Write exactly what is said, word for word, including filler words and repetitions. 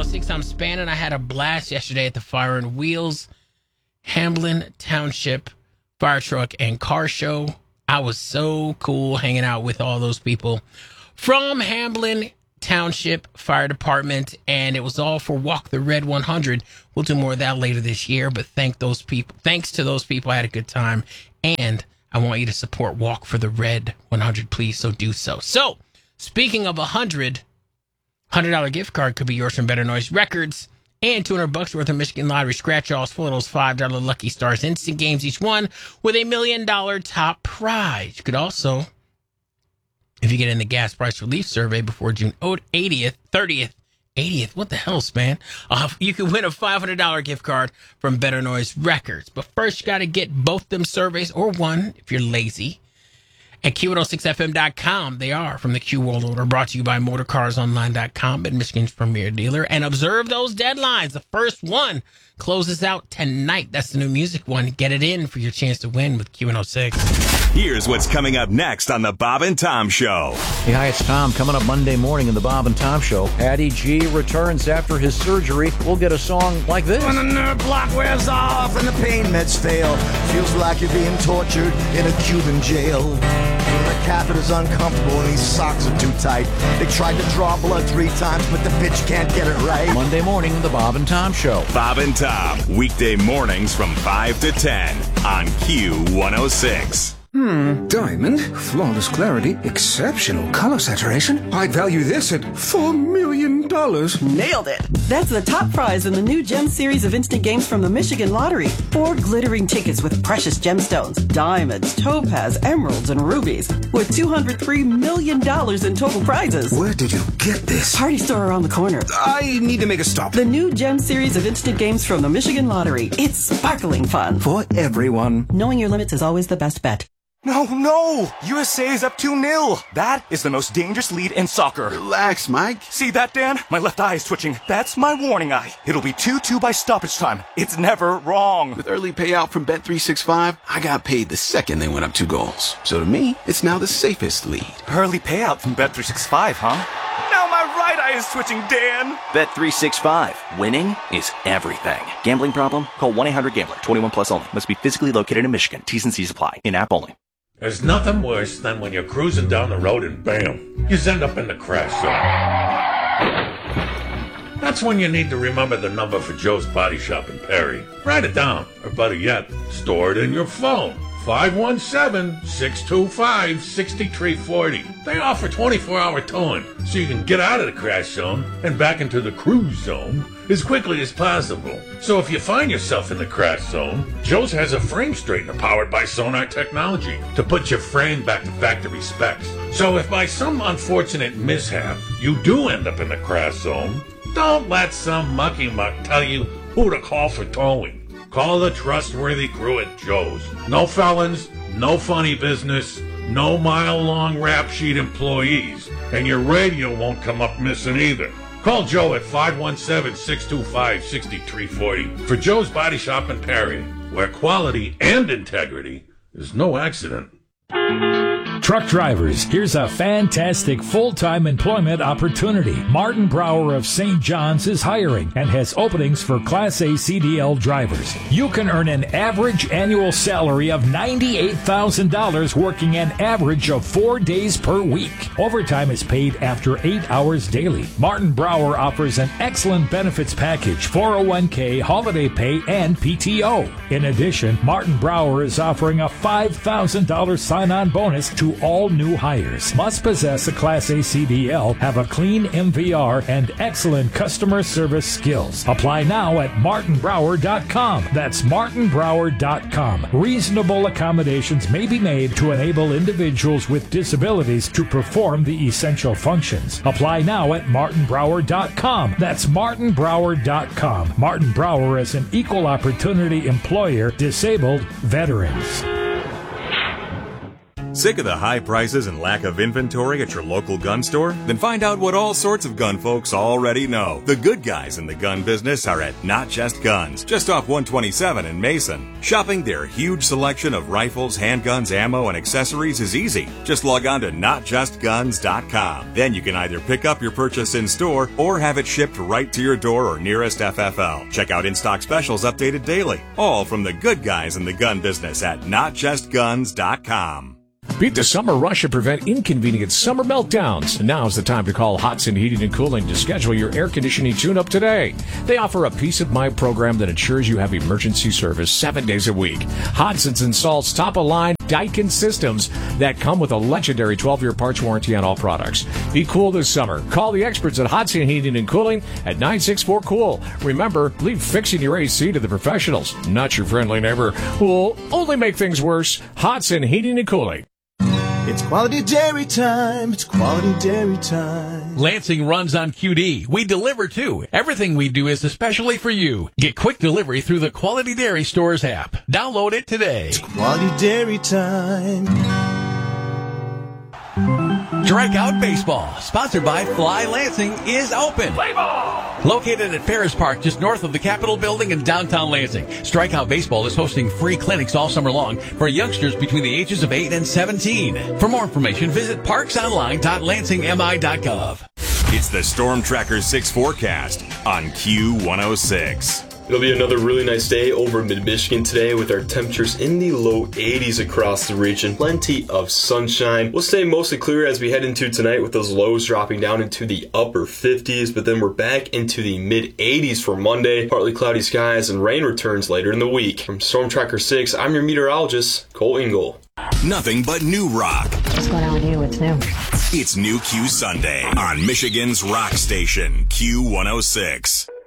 six. I'm Spanning. I had a blast yesterday at the Fire and Wheels Hamblin Township Fire Truck and Car Show. I was so cool hanging out with all those people from Hamblin Township Fire Department, and it was all for Walk the Red one hundred. We'll do more of that later this year, but thank those people. Thanks to those people, I had a good time, and I want you to support Walk for the Red one hundred, please, so do so. So, speaking of one hundred, one hundred dollars gift card could be yours from Better Noise Records, and two hundred bucks worth of Michigan Lottery scratch-offs full of those five dollar Lucky Stars instant games, each one with a million dollar top prize. You could also, if you get in the gas price relief survey before June eightieth, thirtieth, eightieth, what the hell, man? Uh, you can win a five hundred dollars gift card from Better Noise Records. But first, you got to get both them surveys, or one if you're lazy, at Q one oh six F M dot com. They are from the Q World Order, brought to you by motor cars online dot com, and Michigan's premier dealer. And observe those deadlines. The first one closes out tonight. That's the new music one. Get it in for your chance to win with Q one oh six. Here's what's coming up next on the Bob and Tom Show. Hey, hi, it's Tom. Coming up Monday morning in the Bob and Tom Show. Patty G returns after his surgery. We'll get a song like this. When the nerve block wears off and the pain meds fail, feels like you're being tortured in a Cuban jail. The catheter's uncomfortable and these socks are too tight. They tried to draw blood three times, but the bitch can't get it right. Monday morning, the Bob and Tom Show. Bob and Tom, weekday mornings from five to ten on Q one oh six. Hmm, diamond, flawless clarity, exceptional color saturation. I'd value this at four million dollars. Nailed it! That's the top prize in the new Gem series of instant games from the Michigan Lottery. Four glittering tickets with precious gemstones, diamonds, topaz, emeralds, and rubies, with two hundred three million dollars in total prizes. Where did you get this? Party store around the corner. I need to make a stop. The new Gem series of instant games from the Michigan Lottery. It's sparkling fun. For everyone. Knowing your limits is always the best bet. No, no! U S A is up two nil. That is the most dangerous lead in soccer. Relax, Mike. See that, Dan? My left eye is twitching. That's my warning eye. It'll be two two by stoppage time. It's never wrong. With early payout from Bet three sixty-five, I got paid the second they went up two goals. So to me, it's now the safest lead. Early payout from Bet three sixty-five, huh? Now my right eye is twitching, Dan. Bet three sixty-five. Winning is everything. Gambling problem? Call one eight hundred gambler. twenty-one plus only. Must be physically located in Michigan. T's and C's apply. In-app only. There's nothing worse than when you're cruising down the road and bam, you end up in the crash zone. That's when you need to remember the number for Joe's Body Shop in Perry. Write it down, or better yet, store it in your phone. five one seven, six two five, six three four zero. They offer twenty-four hour towing, so you can get out of the crash zone and back into the cruise zone as quickly as possible. So if you find yourself in the crash zone, Joe's has a frame straightener powered by Sonar technology to put your frame back to factory specs. So if by some unfortunate mishap you do end up in the crash zone, don't let some mucky muck tell you who to call for towing. Call the trustworthy crew at Joe's. No felons, no funny business, no mile-long rap sheet employees, and your radio won't come up missing either. Call Joe at five one seven, six two five, six three four zero for Joe's Body Shop in Perry, where quality and integrity is no accident. Truck drivers, here's a fantastic full-time employment opportunity. Martin Brower of Saint John's is hiring and has openings for Class A C D L drivers. You can earn an average annual salary of ninety-eight thousand dollars working an average of four days per week. Overtime is paid after eight hours daily. Martin Brower offers an excellent benefits package, four oh one k, holiday pay, and P T O. In addition, Martin Brower is offering a five thousand dollars sign-on bonus to all new hires. Must possess a Class A C D L, have a clean M V R, and excellent customer service skills. Apply now at martin brower dot com. That's martin brower dot com. Reasonable accommodations may be made to enable individuals with disabilities to perform the essential functions. Apply now at martin brower dot com. That's martin brower dot com. Martin Brower is an equal opportunity employer, disabled veterans. Sick of the high prices and lack of inventory at your local gun store? Then find out what all sorts of gun folks already know. The good guys in the gun business are at Not Just Guns, just off one twenty-seven in Mason. Shopping their huge selection of rifles, handguns, ammo, and accessories is easy. Just log on to not just guns dot com. Then you can either pick up your purchase in store or have it shipped right to your door or nearest F F L. Check out in-stock specials updated daily. All from the good guys in the gun business at not just guns dot com. Beat the summer rush and prevent inconvenient summer meltdowns. Now's the time to call Hodson Heating and Cooling to schedule your air conditioning tune-up today. They offer a peace of mind program that ensures you have emergency service seven days a week. Hodson's installs top-of-line Daikin systems that come with a legendary twelve-year parts warranty on all products. Be cool this summer. Call the experts at Hodson Heating and Cooling at nine six four cool. Remember, leave fixing your A C to the professionals, not your friendly neighbor who will only make things worse. Hodson Heating and Cooling. It's quality dairy time. It's quality dairy time. Lansing runs on Q D. We deliver too. Everything we do is especially for you. Get quick delivery through the Quality Dairy Stores app. Download it today. It's quality dairy time. Strikeout Baseball, sponsored by Fly Lansing, is open. Play ball! Located at Ferris Park, just north of the Capitol Building in downtown Lansing, Strikeout Baseball is hosting free clinics all summer long for youngsters between the ages of eight and seventeen. For more information, visit parks online dot lansing m i dot gov. It's the Storm Tracker six forecast on Q one oh six. It'll be another really nice day over mid-Michigan today with our temperatures in the low eighties across the region. Plenty of sunshine. We'll stay mostly clear as we head into tonight with those lows dropping down into the upper fifties, but then we're back into the mid-eighties for Monday. Partly cloudy skies and rain returns later in the week. From Storm Tracker six, I'm your meteorologist, Cole Ingle. Nothing but new rock. What's going on with you? What's new? It's New Q Sunday on Michigan's rock station, Q one oh six.